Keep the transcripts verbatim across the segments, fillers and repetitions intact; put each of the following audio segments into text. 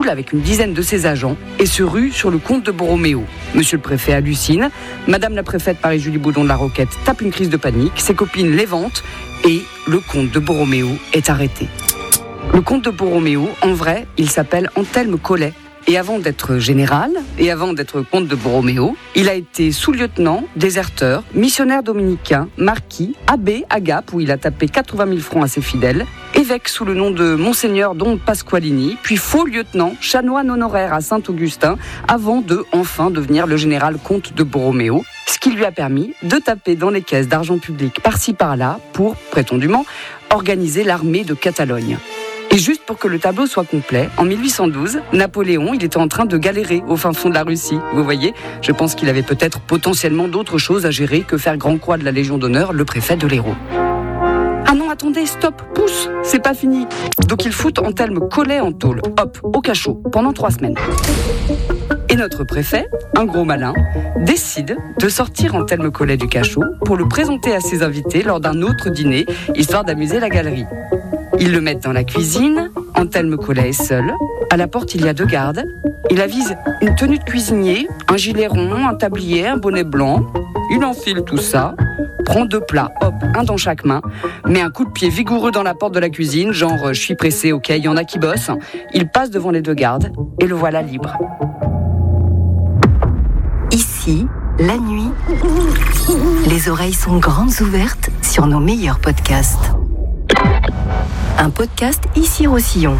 foule avec une dizaine de ses agents et se rue sur le comte de Borroméo. Monsieur le préfet hallucine, madame la préfète Marie-Julie Baudon de la Roquette tape une crise de panique, ses copines l'éventent et le comte de Borroméo est arrêté. Le comte de Borroméo, en vrai, il s'appelle Anthelme Collet. Et avant d'être général, et avant d'être comte de Borroméo, il a été sous-lieutenant, déserteur, missionnaire dominicain, marquis, abbé à Gap, où il a tapé quatre-vingt mille francs à ses fidèles, évêque sous le nom de Monseigneur Don Pasqualini, puis faux lieutenant, chanoine honoraire à Saint-Augustin, avant de, enfin, devenir le général comte de Borroméo, ce qui lui a permis de taper dans les caisses d'argent public par-ci par-là pour, prétendument, organiser l'armée de Catalogne. Et juste pour que le tableau soit complet, en mille huit cent douze, Napoléon, il était en train de galérer au fin fond de la Russie. Vous voyez, je pense qu'il avait peut-être potentiellement d'autres choses à gérer que faire grand croix de la Légion d'honneur, le préfet de l'Hérault. Ah non, attendez, stop, pousse, c'est pas fini. Donc il fout Anthelme Collet en tôle, hop, au cachot, pendant trois semaines. Et notre préfet, un gros malin, décide de sortir Anthelme Collet du cachot pour le présenter à ses invités lors d'un autre dîner, histoire d'amuser la galerie. Ils le mettent dans la cuisine, Anthelme Collet est seul. À la porte, il y a deux gardes. Il avise une tenue de cuisinier, un gilet rond, un tablier, un bonnet blanc. Il enfile tout ça, prend deux plats, hop, un dans chaque main, met un coup de pied vigoureux dans la porte de la cuisine, genre « je suis pressé, ok, il y en a qui bossent ». Il passe devant les deux gardes et le voilà libre. Ici, la nuit, les oreilles sont grandes ouvertes sur nos meilleurs podcasts. Un podcast Ici Roussillon.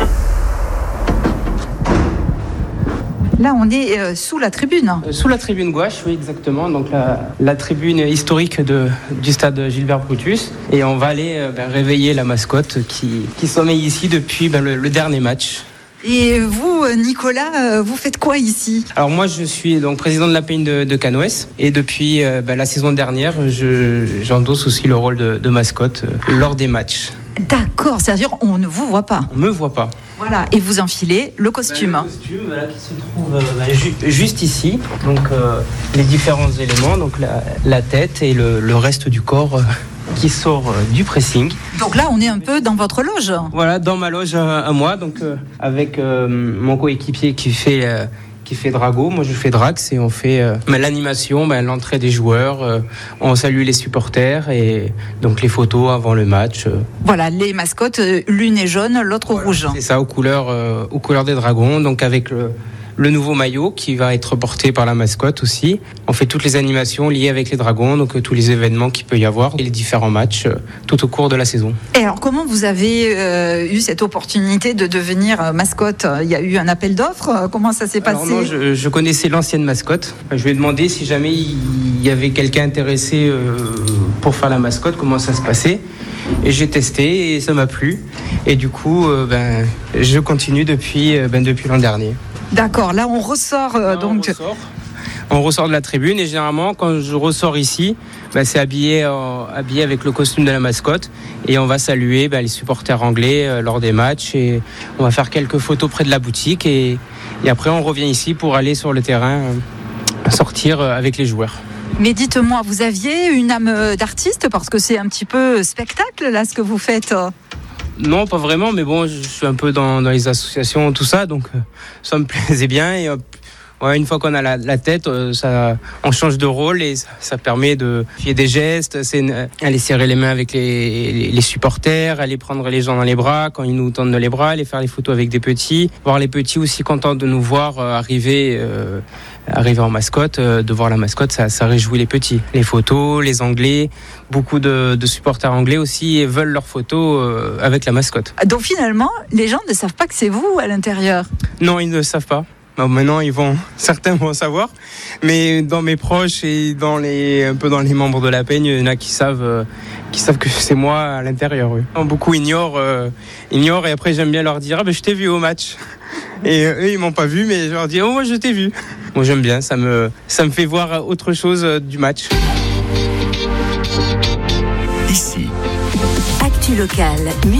Là, on est euh, sous la tribune. Euh, sous la tribune gauche, oui, exactement. Donc la, la tribune historique de, du stade Gilbert Brutus. Et on va aller euh, ben, réveiller la mascotte qui, qui sommeille ici depuis ben, le, le dernier match. Et vous, Nicolas, vous faites quoi ici ? Alors moi, je suis donc président de l'A P I N de, de Canoës. Et depuis euh, ben, la saison dernière, je, j'endosse aussi le rôle de, de mascotte euh, lors des matchs. D'accord, c'est-à-dire on ne vous voit pas. On me voit pas. Voilà, et vous enfilez le costume. Ben, le costume, voilà, qui se trouve euh, ben, ju- juste ici. Donc euh, les différents éléments, donc la, la tête et le, le reste du corps euh, qui sort euh, du pressing. Donc là, on est un peu dans votre loge. Voilà, dans ma loge à, à moi, donc euh, avec euh, mon coéquipier qui fait. Euh, qui fait Drago, moi je fais Drax et on fait euh, l'animation, ben, l'entrée des joueurs, euh, on salue les supporters et donc les photos avant le match. Euh. Voilà, les mascottes, l'une est jaune, l'autre Voilà, rouge. C'est ça, aux couleurs, euh, aux couleurs des dragons, donc avec le, le nouveau maillot qui va être porté par la mascotte aussi. On fait toutes les animations liées avec les dragons, donc euh, tous les événements qu'il peut y avoir et les différents matchs euh, tout au cours de la saison. Et alors comment vous avez euh, eu cette opportunité de devenir mascotte ? Il y a eu un appel d'offres ? Comment ça s'est Alors passé ? non, je, je connaissais l'ancienne mascotte. Je lui ai demandé si jamais il y avait quelqu'un intéressé euh, pour faire la mascotte, comment ça se passait. Et j'ai testé et ça m'a plu. Et du coup, euh, ben, je continue depuis, euh, ben, depuis l'an dernier. D'accord, là on ressort euh, Là, donc. On ressort. on ressort de la tribune et généralement quand je ressors ici, ben, c'est habillé, euh, habillé avec le costume de la mascotte et on va saluer ben, les supporters anglais euh, lors des matchs et on va faire quelques photos près de la boutique et, et après on revient ici pour aller sur le terrain euh, sortir euh, avec les joueurs. Mais dites-moi, vous aviez une âme d'artiste parce que c'est un petit peu spectacle là ce que vous faites. Non, pas vraiment, mais bon, je suis un peu dans, dans les associations, tout ça, donc euh, ça me plaisait bien. Et euh, ouais, une fois qu'on a la, la tête, euh, ça, on change de rôle et ça, ça permet de faire des gestes, c'est une, aller serrer les mains avec les, les, les supporters, aller prendre les gens dans les bras quand ils nous tendent les bras, aller faire les photos avec des petits, voir les petits aussi contents de nous voir euh, arriver. Euh, Arriver en mascotte, euh, de voir la mascotte, ça, ça réjouit les petits. Les photos, les Anglais, beaucoup de, de supporters anglais aussi veulent leurs photos euh, avec la mascotte. Donc finalement, les gens ne savent pas que c'est vous à l'intérieur. Non, ils ne savent pas. Bon, maintenant, ils vont certainement savoir. Mais dans mes proches et dans les, un peu dans les membres de la P E N, il y en a qui savent, euh, qui savent que c'est moi à l'intérieur. Oui. Beaucoup ignorent, euh, ignorent et après j'aime bien leur dire ah, ben, je t'ai vu au match. Et eux, ils m'ont pas vu, mais je leur dis oh, moi je t'ai vu. Moi, j'aime bien, ça me, ça me fait voir autre chose du match. Ici. Actu locale, musique.